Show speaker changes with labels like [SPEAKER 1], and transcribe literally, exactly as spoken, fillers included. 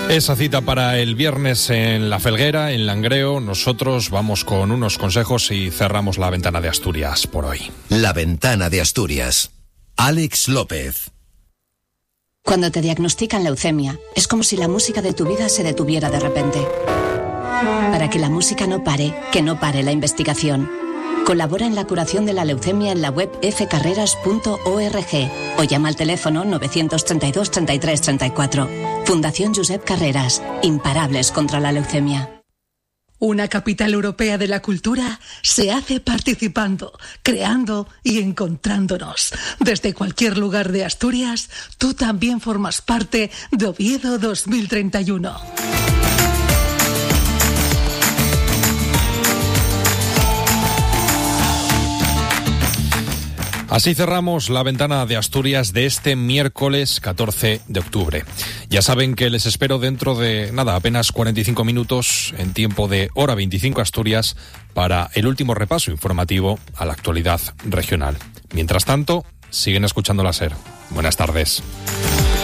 [SPEAKER 1] Esa cita para el viernes en La Felguera, en Langreo. Nosotros vamos con unos consejos y cerramos la ventana de Asturias por hoy.
[SPEAKER 2] La ventana de Asturias. Alex López.
[SPEAKER 3] Cuando te diagnostican leucemia, es como si la música de tu vida se detuviera de repente. Para que la música no pare, que no pare la investigación. Colabora en la curación de la leucemia en la web f carreras punto org o llama al teléfono novecientos treinta y dos treinta y tres treinta y cuatro. Fundación Josep Carreras, imparables contra la leucemia.
[SPEAKER 4] Una capital europea de la cultura se hace participando, creando y encontrándonos. Desde cualquier lugar de Asturias, tú también formas parte de Oviedo dos mil treinta y uno.
[SPEAKER 1] Así cerramos la ventana de Asturias de este miércoles catorce de octubre. Ya saben que les espero dentro de, nada, apenas cuarenta y cinco minutos en tiempo de Hora veinticinco Asturias para el último repaso informativo a la actualidad regional. Mientras tanto, siguen escuchando la SER. Buenas tardes.